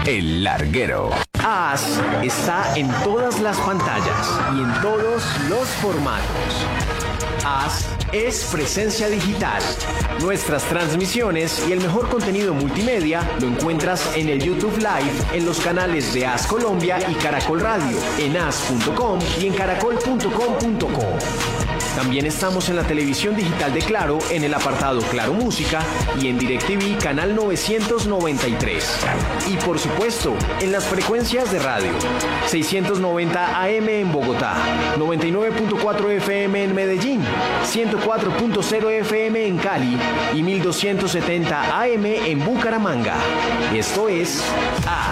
El Larguero. AS está en todas las pantallas y en todos los formatos. AS es presencia digital. Nuestras transmisiones y el mejor contenido multimedia lo encuentras en el YouTube Live, en los canales de AS Colombia y Caracol Radio, en as.com y en caracol.com.co. También estamos en la televisión digital de Claro, en el apartado Claro Música y en DirecTV canal 993. Y por supuesto, en las frecuencias de radio. 690 AM en Bogotá, 99.4 FM en Medellín, 104.0 FM en Cali y 1270 AM en Bucaramanga. Esto es